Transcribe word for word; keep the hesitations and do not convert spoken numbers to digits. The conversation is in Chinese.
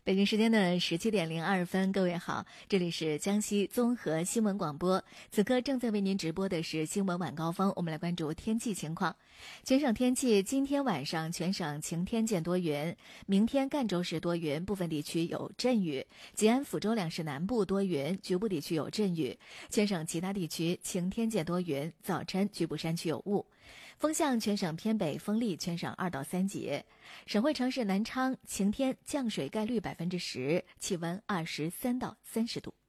北京时间的十七点零二分，各位好，这里是江西综合新闻广播，此刻正在为您直播的是新闻晚高峰。我们来关注天气情况。全省天气，今天晚上全省晴天见多云，明天赣州市多云，部分地区有阵雨，吉安、抚州两市南部多云，局部地区有阵雨，全省其他地区晴天见多云，早晨局部山区有雾。风向全省偏北，风力全省二到三级。省会城市南昌晴天，降水概率百分之十，气温二十三到三十度。